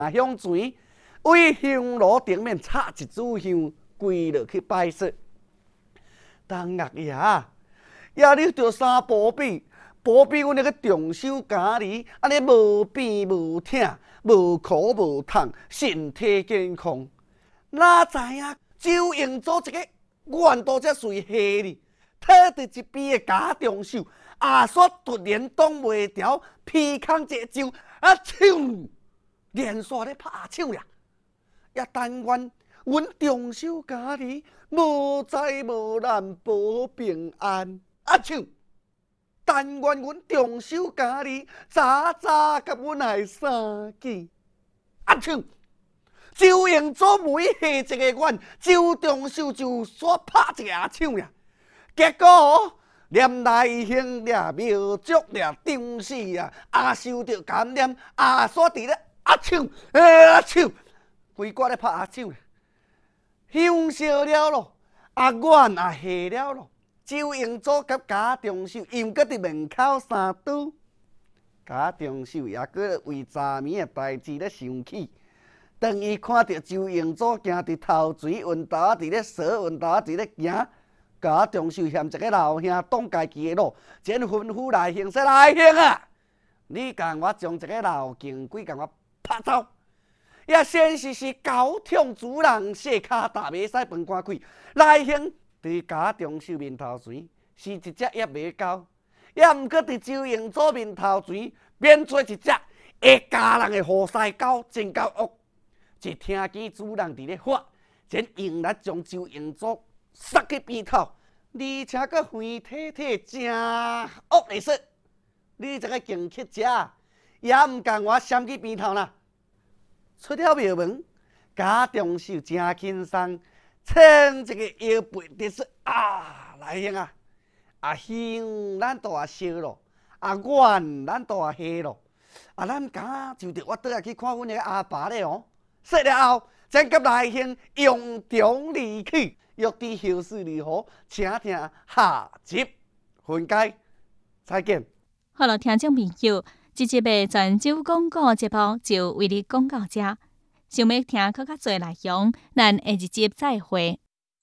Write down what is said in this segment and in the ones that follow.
香水，为香炉顶面插一支香，跪落去拜说。当岳爷，爷你着三宝贝，宝贝阮那个重手家己，安尼无病无痛，无苦无痛，身体健康。哪知影周英祖一个怨道才随下哩，摕伫一边的假重手，阿煞突然挡袂牢，劈空一招，抢！连续咧拍抢呀！也但愿阮重手家己无灾无难保平安，抢！但愿阮重手家己早早甲阮来相见，抢！周英祖每下一个愿，周重手就煞拍一个抢呀！结果念内兄掠苗族掠张氏啊，受着感染，煞伫咧抢，抢！规寡咧拍抢，香烧了咯，怨也下了咯。周英祖甲贾重手又搁伫门口相拄，贾重手也搁为昨暝的代志咧生气。当伊看到周英祖行伫头水运道伫咧扫运道伫咧行，贾重手嫌一个老兄挡家己的路，前吩咐内兄说：“内兄啊，你共我将一个老警鬼共我拍走。”也先是高挑主人，细骹踏袂使饭赶开。内兄伫贾重手面头前是一只也袂交，也毋过伫周英祖面头前变做一只会咬人的好西狗，真够恶。一听见主人伫咧发，前用力将周英祖杀去边头，而且阁肥体体真恶的说：“你这个贱乞食，也毋共我闪去边头啦！”出了庙门，贾重手真轻松，撑一个腰背就说：“内兄啊，香咱都烧咯，怨咱都下咯，咱敢就着我倒来去看阮那个阿爸咧哦。”说了后，再甲内兄用中离去，欲知后事如何，请听下集分解。再见。 好了，听众朋友，这集的泉州广告节目就为你讲到这。想要听更较多内容，咱下一集再会。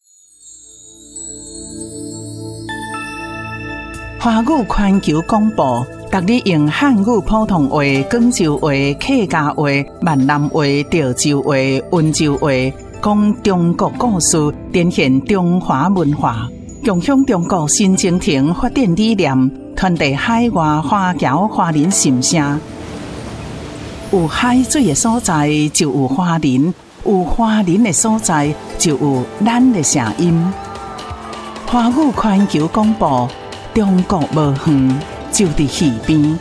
华语环球广播，逐日用汉语普通话、广州话、客家话、闽南话、潮州话、温州话，讲中国故事，展现中华文化，共享中国新征程发展理念，传递海外华侨华人心声。有海水的所在就有华人，有华人的所在就有咱的声音。华语环球广播，中国无远，就伫溪边。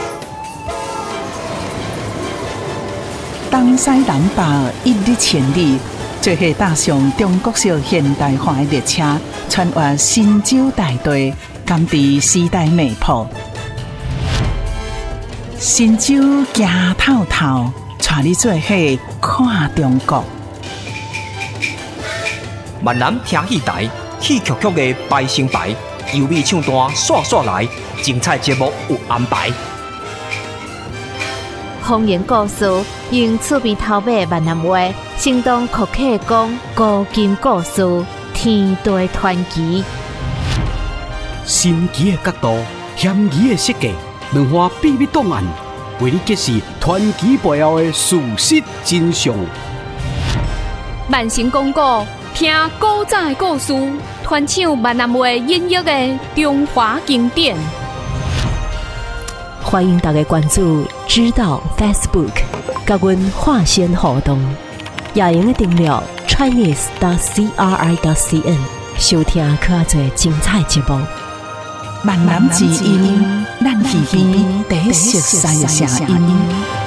东西南北一日千里，做伙搭上中国式现代化的列车，穿越神州大地，甘伫时代脉搏。神州行透透，带你做伙看中国。 闽南听戏台，戏曲曲的排成排，优美唱段刷刷来，精彩节目有安排。 方言故事用趣味头尾闽南话，生动可客讲古今故事，天地传奇。 神奇的角度，嫌疑的设计，两岸秘密档案，为你揭示传奇背后的事实真相。 万成讲古，听古早的故事，传唱闽南话音乐的中华经典。 欢迎大家关注知道 Facebook， 甲阮化身互动，也用订阅 Chinese.CRI.CN， 收听较侪精彩节目。 闽南之音，咱耳边第一熟悉的声音。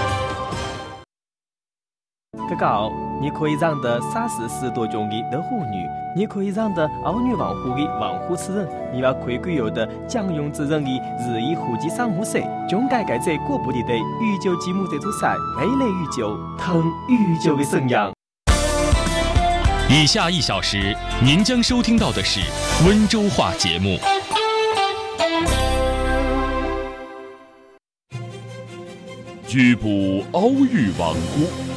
哥哥，你可以让的30多种的老妇女，你可以让的儿女王户的王户之人，你要可以具有的将庸之人的日益户籍上户社，总该在过不里的御酒节目这座山，美丽御酒，腾御酒的生养。 以下1小时，您将收听到的是温州话节目。 据捕敖玉王姑。